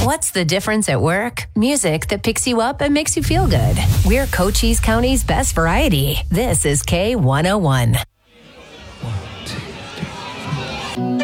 What's the difference at work? Music that picks you up and makes you feel good. We're Cochise County's best variety. This is K101.